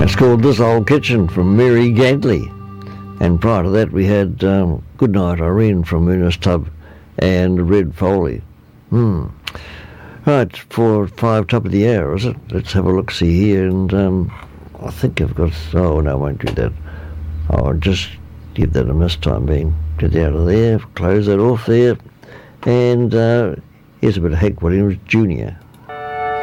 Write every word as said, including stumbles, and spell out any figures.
It's called This Old Kitchen from Mary Gantley. And prior to that we had um, Goodnight Irene from Ernest Tubb and Red Foley. Hmm. Right, four or five, top of the hour, is it? Let's have a look-see here, and um, I think I've got... Oh, no, I won't do that. I'll just give that a miss time being. Get out of there, close that off there, and uh, here's a bit of Hank Williams Junior